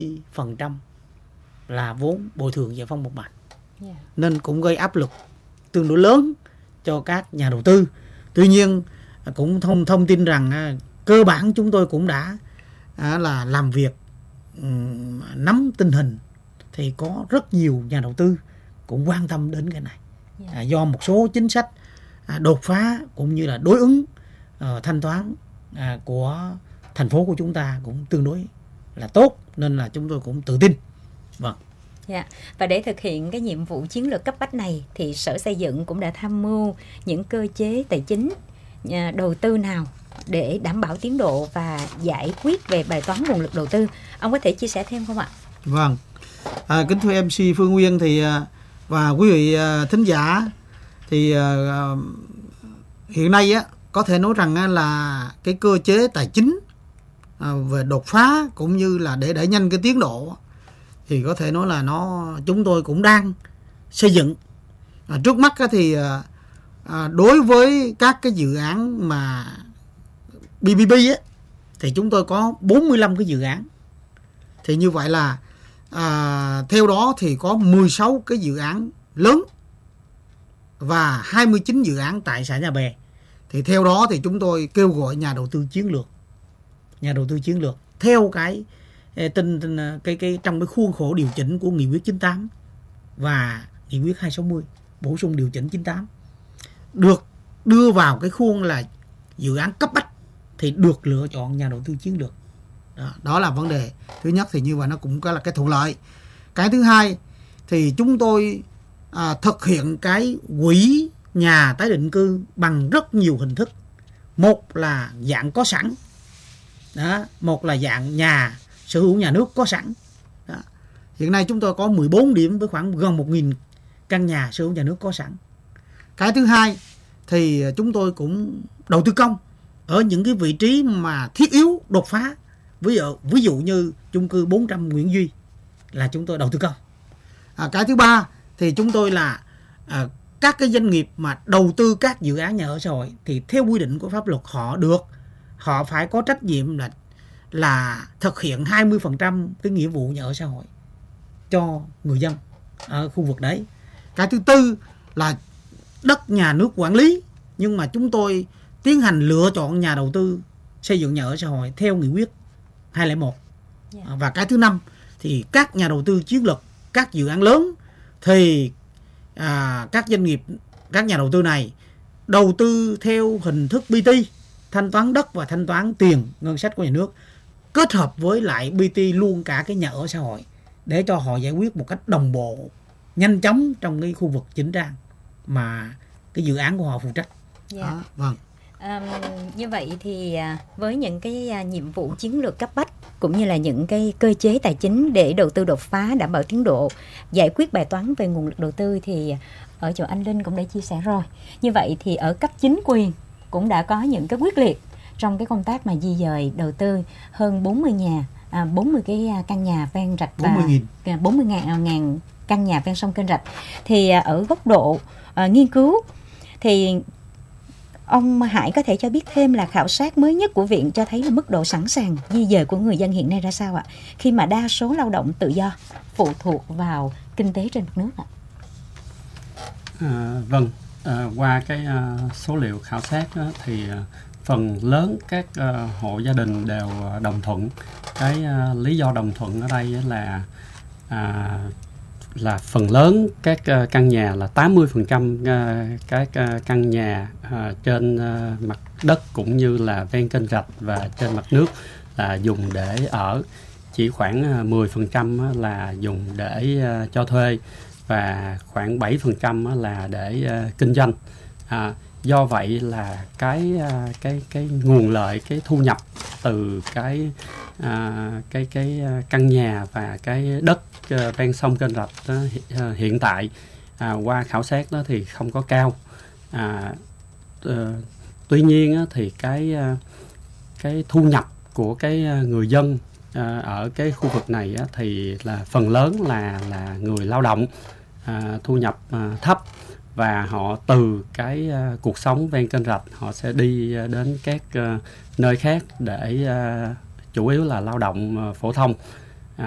50% là vốn bồi thường giải phóng mặt bằng. Nên cũng gây áp lực tương đối lớn cho các nhà đầu tư. Tuy nhiên cũng thông tin rằng cơ bản chúng tôi cũng đã là làm việc nắm tình hình, thì có rất nhiều nhà đầu tư cũng quan tâm đến cái này. Do một số chính sách đột phá cũng như là đối ứng thanh toán của thành phố của chúng ta cũng tương đối là tốt, nên là chúng tôi cũng tự tin. Vâng. Và để thực hiện cái nhiệm vụ chiến lược cấp bách này thì Sở Xây dựng cũng đã tham mưu những cơ chế tài chính đầu tư nào để đảm bảo tiến độ và giải quyết về bài toán nguồn lực đầu tư. Ông có thể chia sẻ thêm không ạ? Vâng. Kính thưa MC Phương Nguyên thì và quý vị thính giả, thì hiện nay có thể nói rằng là cái cơ chế tài chính về đột phá cũng như là để đẩy nhanh cái tiến độ thì có thể nói là chúng tôi cũng đang xây dựng. Trước mắt thì đối với các cái dự án mà PPP thì chúng tôi có 45 cái dự án. Thì như vậy là theo đó thì có 16 cái dự án lớn và 29 dự án tại xã Nhà Bè. Thì theo đó thì chúng tôi kêu gọi nhà đầu tư chiến lược theo cái trong cái khuôn khổ điều chỉnh của nghị quyết 98 và nghị quyết 260 bổ sung điều chỉnh 98, được đưa vào cái khuôn là dự án cấp bách thì được lựa chọn nhà đầu tư chiến lược. Đó là vấn đề thứ nhất, thì như vậy nó cũng có là cái thuận lợi. Cái thứ hai thì chúng tôi thực hiện cái quỹ nhà tái định cư bằng rất nhiều hình thức. Một là dạng có sẵn, một là dạng nhà sở hữu nhà nước có sẵn. Hiện nay chúng tôi có 14 điểm với khoảng gần 1.000 căn nhà sở hữu nhà nước có sẵn. Cái thứ hai thì chúng tôi cũng đầu tư công ở những cái vị trí mà thiết yếu đột phá. Ví dụ như chung cư 400 Nguyễn Duy là chúng tôi đầu tư công. Cái thứ ba thì chúng tôi là các cái doanh nghiệp mà đầu tư các dự án nhà ở xã hội thì theo quy định của pháp luật họ phải có trách nhiệm là thực hiện 20% cái nghĩa vụ nhà ở xã hội cho người dân ở khu vực đấy. Cái thứ tư là đất nhà nước quản lý, nhưng mà chúng tôi tiến hành lựa chọn nhà đầu tư xây dựng nhà ở xã hội theo nghị quyết 201. Và cái thứ năm thì các nhà đầu tư chiến lược, các dự án lớn thì các doanh nghiệp, các nhà đầu tư này đầu tư theo hình thức BT, thanh toán đất và thanh toán tiền ngân sách của nhà nước, kết hợp với lại BT luôn cả cái nhà ở xã hội để cho họ giải quyết một cách đồng bộ, nhanh chóng trong cái khu vực chỉnh trang mà cái dự án của họ phụ trách. Vâng. Như vậy thì với những cái nhiệm vụ chiến lược cấp bách cũng như là những cái cơ chế tài chính để đầu tư đột phá, đảm bảo tiến độ, giải quyết bài toán về nguồn lực đầu tư thì ở chỗ anh Linh cũng đã chia sẻ rồi. Như vậy thì ở cấp chính quyền cũng đã có những cái quyết liệt trong cái công tác mà di dời đầu tư hơn 40 cái căn nhà ven rạch và 40.000 căn nhà ven sông kênh rạch. Thì ở góc độ nghiên cứu thì ông Hải có thể cho biết thêm là khảo sát mới nhất của viện cho thấy là mức độ sẵn sàng di dời của người dân hiện nay ra sao ạ? Khi mà đa số lao động tự do phụ thuộc vào kinh tế trên mặt nước ạ. Vâng, qua cái số liệu khảo sát đó, thì phần lớn các hộ gia đình đều đồng thuận. Cái lý do đồng thuận ở đây là phần lớn các căn nhà là 80% các căn nhà trên mặt đất cũng như là ven kênh rạch và trên mặt nước là dùng để ở, chỉ khoảng 10% là dùng để cho thuê và khoảng 7% là để kinh doanh. Do vậy là cái nguồn lợi, cái thu nhập từ cái căn nhà và cái đất ven sông kênh rạch đó, hiện tại qua khảo sát đó thì không có cao. Tuy nhiên thì cái thu nhập của cái người dân ở cái khu vực này thì là phần lớn là người lao động thu nhập thấp, và họ từ cái cuộc sống ven kênh rạch họ sẽ đi đến các nơi khác để chủ yếu là lao động phổ thông.